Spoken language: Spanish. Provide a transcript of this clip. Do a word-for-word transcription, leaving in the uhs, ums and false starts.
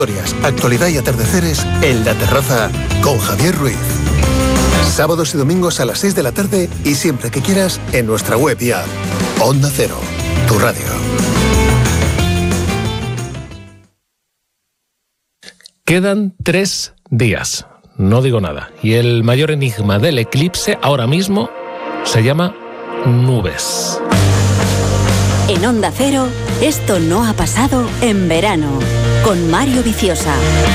Actualidad y atardeceres en La Terraza con Javier Ruiz. Sábados y domingos a las seis de la tarde y siempre que quieras en nuestra web y app. Onda Cero, tu radio. Quedan tres días, no digo nada. Y el mayor enigma del eclipse ahora mismo se llama nubes. En Onda Cero, esto no ha pasado en verano, con Mario Viciosa.